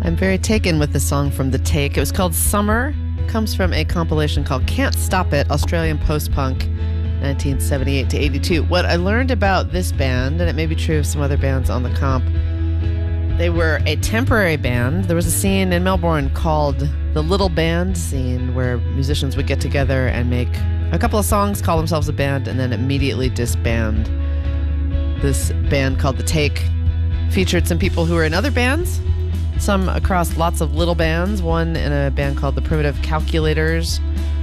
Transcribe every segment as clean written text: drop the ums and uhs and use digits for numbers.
I'm very taken with this song from The Take. It was called Summer. Comes from a compilation called Can't Stop It, Australian Post-Punk, 1978 to 82. What I learned about this band, and it may be true of some other bands on the comp, they were a temporary band. There was a scene in Melbourne called the Little Band Scene where musicians would get together and make a couple of songs, call themselves a band, and then immediately disband. This band called The Take featured some people who were in other bands, some across lots of little bands, one in a band called The Primitive Calculators.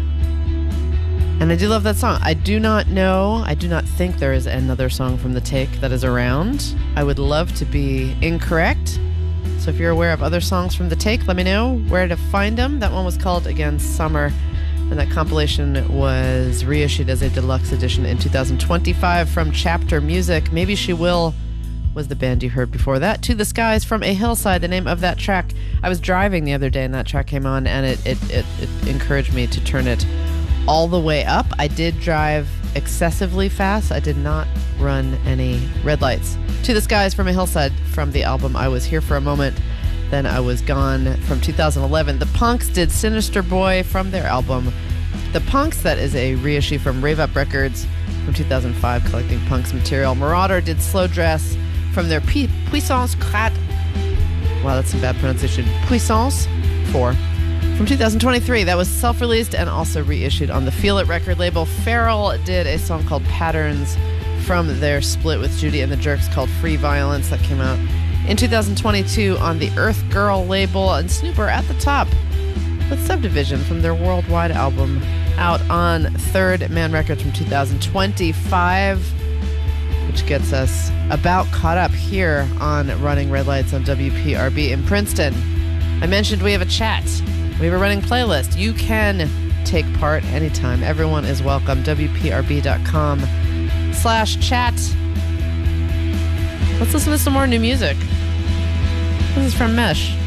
And I do love that song. I do not think there is another song from The Take that is around. I would love to be incorrect. So if you're aware of other songs from The Take, let me know where to find them. That one was called, again, Summer. And that compilation was reissued as a deluxe edition in 2025 from Chapter Music. Maybe She Will was the band you heard before that. To the Skies from a Hillside, the name of that track. I was driving the other day and that track came on, and it encouraged me to turn it all the way up. I did drive excessively fast. I did not run any red lights. To the Skies from a Hillside from the album I Was Here for a Moment, Then I Was Gone from 2011. The Punks did Sinister Boy from their album The Punks. That is a reissue from Rave Up Records from 2005, collecting Punks material. Marauder did Slow Dress from their Puissance 4. Wow, that's some bad pronunciation. Puissance 4 from 2023. That was self-released and also reissued on the Feel It record label. Feral did a song called Patterns from their split with Judy and the Jerks called Free Violence. That came out in 2022 on the Earth Girl label. And Snooper at the top with Subdivision from their worldwide album out on Third Man Records from 2025. Which gets us about caught up here on Running Red Lights on WPRB in Princeton. I mentioned we have a chat. We have a running playlist. You can take part anytime. Everyone is welcome. WPRB.com/chat. Let's listen to some more new music. This is from Mesh.